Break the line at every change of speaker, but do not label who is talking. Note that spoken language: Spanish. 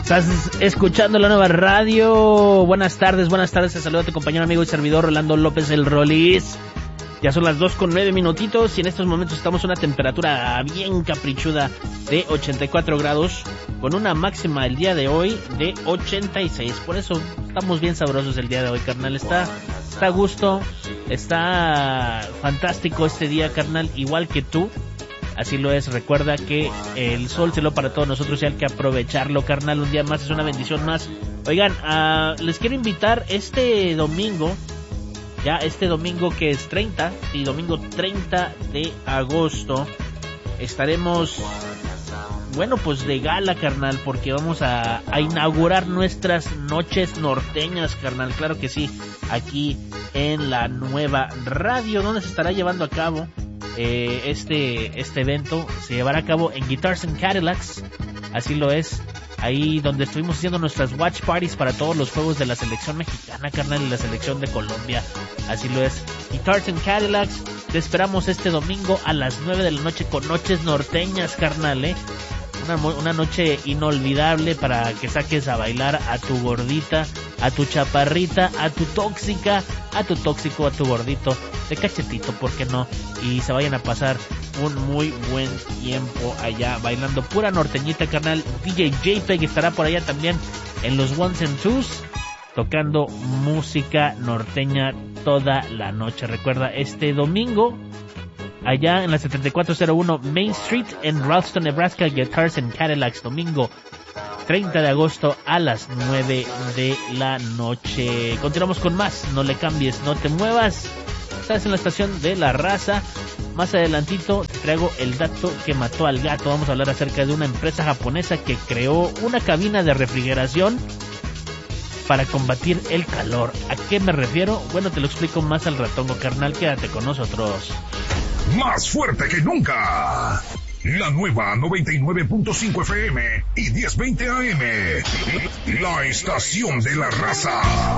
Estás escuchando la nueva radio. Buenas tardes, te saluda tu compañero, amigo y servidor Rolando López el Rolis. Ya son las 2:09 y en estos momentos estamos a una temperatura bien caprichuda de 84 grados, con una máxima el día de hoy de 86. Por eso estamos bien sabrosos el día de hoy, carnal. Está a gusto, está fantástico este día, carnal, igual que tú. Así lo es. Recuerda que el sol se lo para todos nosotros y hay que aprovecharlo, carnal. Un día más es una bendición más. Oigan, les quiero invitar este domingo, que es 30, sí, domingo 30 de agosto, estaremos, bueno, pues de gala, carnal, porque vamos a inaugurar nuestras noches norteñas, carnal. Claro que sí, aquí en la nueva radio, donde se estará llevando a cabo este evento. Se llevará a cabo en Guitars and Cadillacs, así lo es, ahí donde estuvimos haciendo nuestras watch parties para todos los juegos de la selección mexicana, carnal, y la selección de Colombia. Así lo es, Guitars and Cadillacs. Te esperamos este domingo a las 9 de la noche con noches norteñas, carnal, una noche inolvidable para que saques a bailar a tu gordita, a tu chaparrita, a tu tóxica, a tu tóxico, a tu gordito de cachetito, ¿por qué no? Y se vayan a pasar un muy buen tiempo allá bailando pura norteñita, carnal. DJ JPEG estará por allá también en los ones and twos, tocando música norteña toda la noche. Recuerda, este domingo allá en la 7401 Main Street en Ralston, Nebraska, Guitars and Cadillacs, domingo 30 de agosto a las 9 de la noche. Continuamos con más, no le cambies, no te muevas. Estás en la estación de La Raza. Más adelantito te traigo el dato que mató al gato. Vamos a hablar acerca de una empresa japonesa que creó una cabina de refrigeración para combatir el calor. ¿A qué me refiero? Bueno, te lo explico más al ratongo, carnal. Quédate con nosotros.
Más fuerte que nunca. La nueva 99.5 FM y 1020 AM. La estación de La Raza.